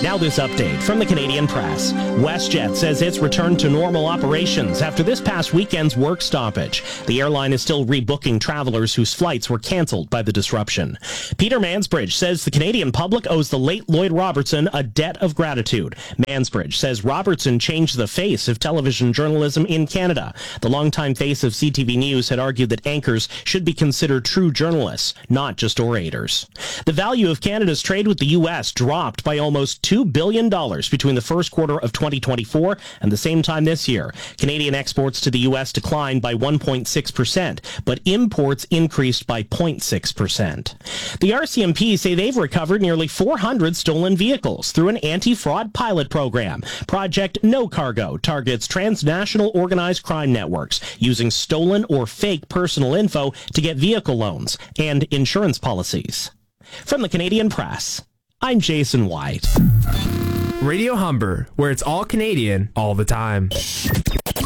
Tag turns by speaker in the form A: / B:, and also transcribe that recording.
A: Now this update from the Canadian Press. WestJet says it's returned to normal operations after this past weekend's work stoppage. The airline is still rebooking travelers whose flights were canceled by the disruption. Peter Mansbridge says the Canadian public owes the late Lloyd Robertson a debt of gratitude. Mansbridge says Robertson changed the face of television journalism in Canada. The longtime face of CTV News had argued that anchors should be considered true journalists, not just orators. The value of Canada's trade with the U.S. dropped by almost $2 billion between the first quarter of 2024 and the same time this year. Canadian exports to the U.S. declined by 1.6%, but imports increased by 0.6%. The RCMP say they've recovered nearly 400 stolen vehicles through an anti-fraud pilot program. Project No Cargo targets transnational organized crime networks using stolen or fake personal info to get vehicle loans and insurance policies. From the Canadian Press, I'm Jason White.
B: Radio Humber, where it's all Canadian all the time.